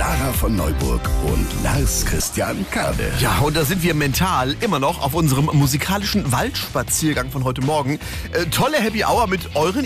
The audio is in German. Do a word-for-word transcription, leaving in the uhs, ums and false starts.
Sarah von Neuburg und Lars Christian Kade. Ja, und da sind wir mental immer noch auf unserem musikalischen Waldspaziergang von heute Morgen. Äh, tolle Happy Hour mit euren